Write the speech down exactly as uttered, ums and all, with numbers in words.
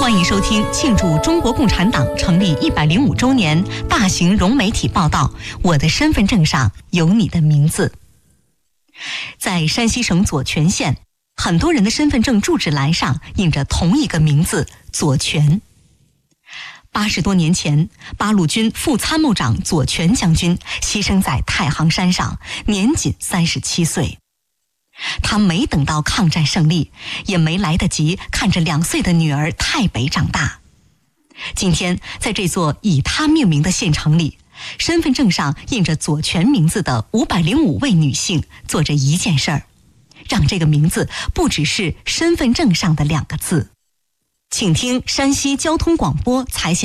欢迎收听庆祝中国共产党成立一百零五周年大型融媒体报道《我的身份证上有你的名字》。在山西省左权县，很多人的身份证住址栏上印着同一个名字左权。八十多年前，八路军副参谋长左权将军牺牲在太行山上，年仅三十七岁。他没等到抗战胜利，也没来得及看着两岁的女儿太北长大。今天，在这座以他命名的县城里，身份证上印着左权名字的五百零五位女性做着一件事儿，让这个名字不只是身份证上的两个字。请听山西交通广播采写